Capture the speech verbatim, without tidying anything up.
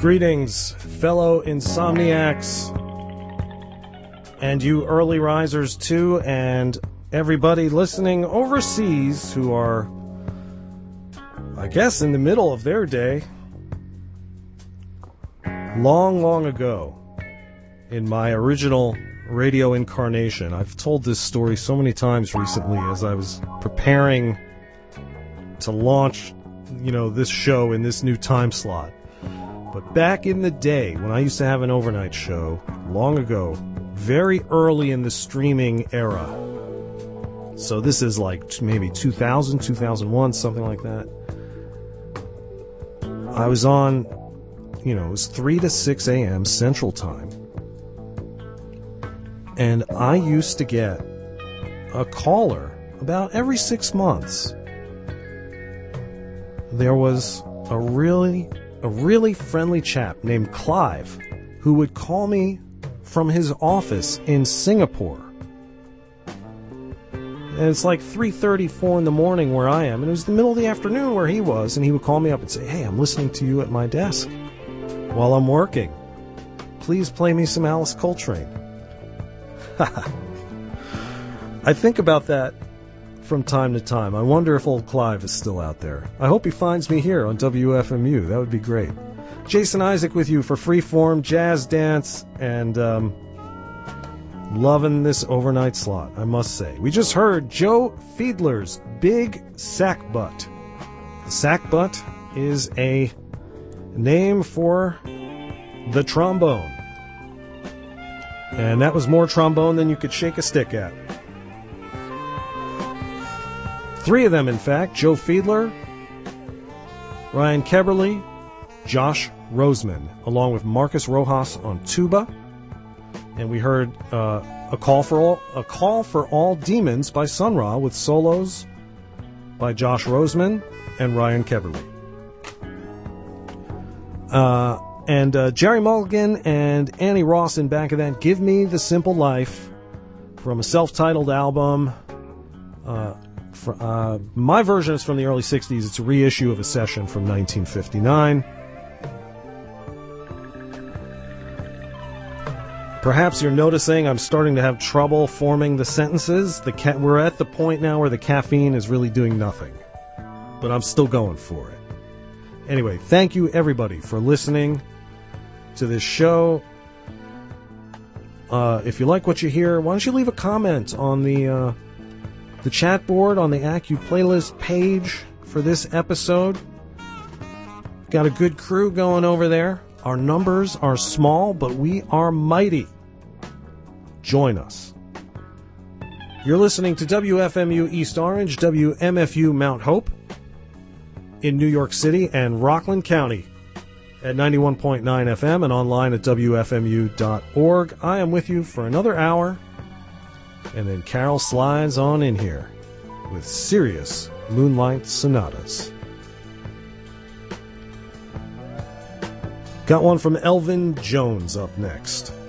Greetings, fellow insomniacs, and you early risers too, and everybody listening overseas who are, I guess, in the middle of their day. Long, long ago, in my original radio incarnation, I've told this story so many times recently as I was preparing to launch, you know, this show in this new time slot. But back in the day, when I used to have an overnight show, long ago, very early in the streaming era, so this is like maybe two thousand, two thousand one, something like that, I was on, you know, it was three to six a.m. Central Time, and I used to get a caller about every six months. There was a really... a really friendly chap named Clive who would call me from his office in Singapore. And it's like three thirty, four in the morning where I am, and it was the middle of the afternoon where he was, and he would call me up and say, "Hey, I'm listening to you at my desk while I'm working. Please play me some Alice Coltrane." I think about that from time to time. I wonder if old Clive is still out there. I hope he finds me here on W F M U. That would be great. Jason Isaac with you for Freeform, Jazz Dance, and um, loving this overnight slot, I must say. We just heard Joe Fiedler's Big Sack Butt. The sack butt is a name for the trombone. And that was more trombone than you could shake a stick at. Three of them, in fact: Joe Fiedler, Ryan Keberly, Josh Roseman, along with Marcus Rojas on tuba. And we heard uh, a call for all, a call for all demons by Sun Ra with solos by Josh Roseman and Ryan Keberly. Uh, and uh, Jerry Mulligan and Annie Ross in back of that. Give Me the Simple Life from a self-titled album. Uh, Uh, my version is from the early sixties. It's a reissue of a session from nineteen fifty-nine. Perhaps you're noticing I'm starting to have trouble forming the sentences. The ca- we're at the point now where the caffeine is really doing nothing. But I'm still going for it. Anyway, thank you everybody for listening to this show. Uh, if you like what you hear, why don't you leave a comment on the... Uh, The chat board on the Acu playlist page for this episode. Got a good crew going over there. Our numbers are small, but we are mighty. Join us. You're listening to W F M U East Orange, W M F U Mount Hope in New York City and Rockland County at ninety-one point nine F M and online at W F M U dot org. I am with you for another hour. And then Carol slides on in here with serious Moonlight Sonatas. Got one from Elvin Jones up next.